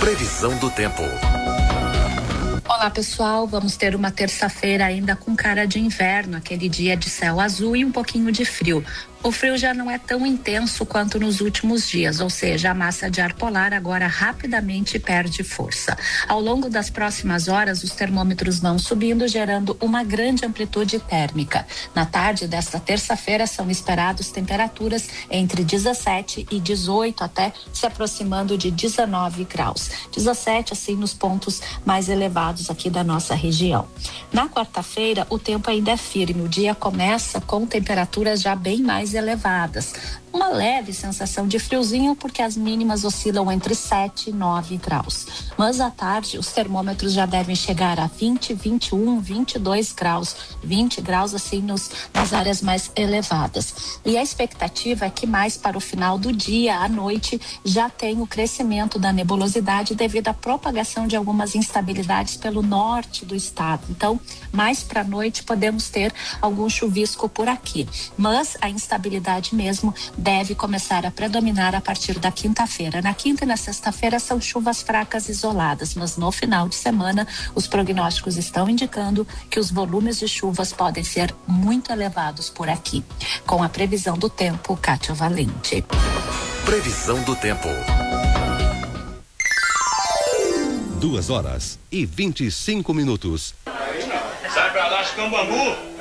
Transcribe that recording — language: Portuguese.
Previsão do tempo. Olá pessoal, vamos ter uma terça-feira ainda com cara de inverno, aquele dia de céu azul e um pouquinho de frio. O frio já não é tão intenso quanto nos últimos dias, ou seja, a massa de ar polar agora rapidamente perde força. Ao longo das próximas horas, os termômetros vão subindo, gerando uma grande amplitude térmica. Na tarde desta terça-feira são esperados temperaturas entre 17 e 18, até se aproximando de 19 graus. 17 assim nos pontos mais elevados aqui da nossa região. Na quarta-feira, o tempo ainda é firme, o dia começa com temperaturas já bem mais elevadas. Uma leve sensação de friozinho, porque as mínimas oscilam entre 7 e 9 graus. Mas à tarde, os termômetros já devem chegar a 20, 21, 22 graus. 20 graus, assim, nas áreas mais elevadas. E a expectativa é que mais para o final do dia, à noite, já tem o crescimento da nebulosidade devido à propagação de algumas instabilidades pelo norte do estado. Então, mais para a noite, podemos ter algum chuvisco por aqui. Mas a instabilidade mesmo deve começar a predominar a partir da quinta-feira. Na quinta e na sexta-feira são chuvas fracas isoladas, mas no final de semana os prognósticos estão indicando que os volumes de chuvas podem ser muito elevados por aqui. Com a previsão do tempo, Kátia Valente. Previsão do tempo. 2 horas e 25 minutos. Sai pra lá, Cambambu!